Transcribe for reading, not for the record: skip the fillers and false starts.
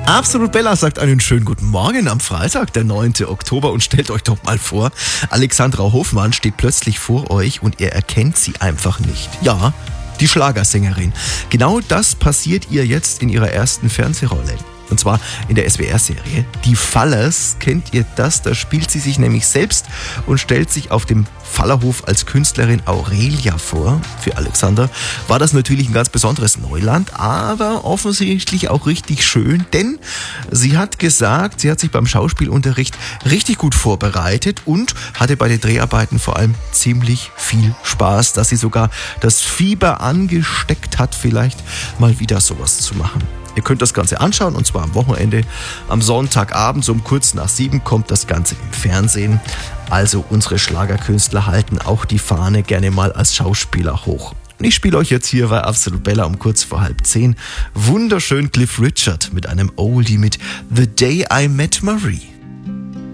Absolut Bella sagt einen schönen guten Morgen am Freitag, der 9. Oktober, und stellt euch doch mal vor, Alexandra Hofmann steht plötzlich vor euch und ihr erkennt sie einfach nicht. Ja, die Schlagersängerin. Genau das passiert ihr jetzt in ihrer ersten Fernsehrolle. Und zwar in der SWR-Serie Die Fallers. Kennt ihr das? Da spielt sie sich nämlich selbst und stellt sich auf dem Fallerhof als Künstlerin Aurelia vor. Für Alexander war das natürlich ein ganz besonderes Neuland, aber offensichtlich auch richtig schön, denn sie hat gesagt, sie hat sich beim Schauspielunterricht richtig gut vorbereitet und hatte bei den Dreharbeiten vor allem ziemlich viel Spaß, dass sie sogar das Fieber angesteckt hat, vielleicht mal wieder sowas zu machen. Ihr könnt das Ganze anschauen, und zwar am Wochenende. Am Sonntagabend um kurz nach 7 kommt das Ganze im Fernsehen. Also unsere Schlagerkünstler halten auch die Fahne gerne mal als Schauspieler hoch. Und ich spiele euch jetzt hier bei Absolut Bella um kurz vor 9:30 wunderschön Cliff Richard mit einem Oldie mit The Day I Met Marie.